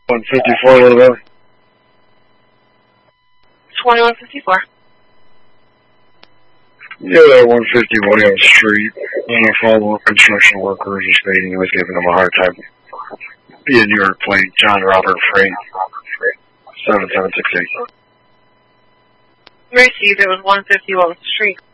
154, what about? 2154. Yeah, 150 Williams Street. Follow-up construction workers are stating he was giving them a hard time. Be a New York plate, John Robert Freight, 7768. Received, it was 150 Williams Street.